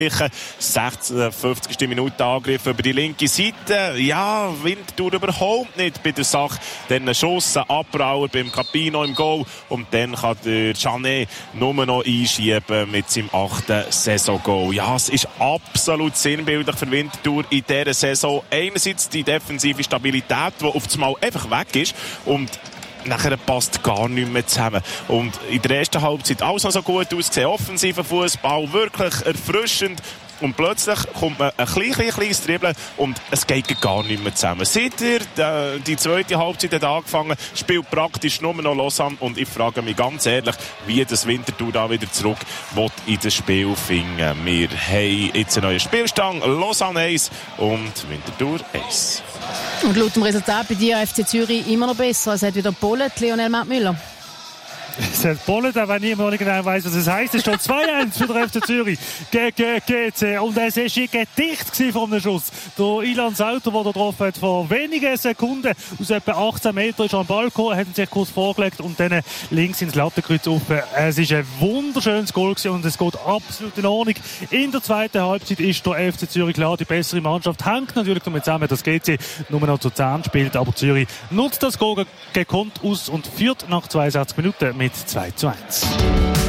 56. Minute Angriff über die linke Seite. Ja, Winterthur überhaupt nicht bei der Sache. Dann ein Schuss, ein Abbrauer beim Capino im Goal. Und dann kann der Janet nur noch einschieben mit seinem 8. Saison-Goal. Ja, es ist absolut sinnbildlich für Winterthur in dieser Saison. Einerseits die defensive Stabilität, die auf einmal einfach weg ist. Und nachher passt gar nicht mehr zusammen. Und in der ersten Halbzeit alles noch so gut ausgesehen. Offensiver Fußball, wirklich erfrischend. Und plötzlich kommt man ein kleines Dribbeln und es geht gar nicht mehr zusammen. Seht ihr, die zweite Halbzeit hat angefangen, spielt praktisch nur noch Lausanne. Und ich frage mich ganz ehrlich, wie das Winterthur da wieder zurück will in das Spiel finden. Wir haben jetzt einen neuen Spielstand, Lausanne 1 und Winterthur 1. Und laut dem Resultat bei dir FC Zürich immer noch besser. Es hat wieder Bullet, Lionel Mattmüller. Es hat Bullet, auch wenn niemand genau weiss, was es heisst. Es steht 2-1 für den FC Zürich gegen GC. Und es war dicht von dem Schuss. Der Ilan Sauter, der da getroffen hat, vor wenigen Sekunden aus etwa 18 Metern ist er am Ball gekommen, hat sich kurz vorgelegt und dann links ins Lattenkreuz auf. Es war ein wunderschönes Goal gewesen und es geht absolut in Ordnung. In der zweiten Halbzeit ist der FC Zürich klar die bessere Mannschaft. Hängt natürlich damit zusammen, dass GC nur noch zu 10 spielt, aber Zürich nutzt das Goal gekonnt aus und führt nach 62 Minuten mit 2-1.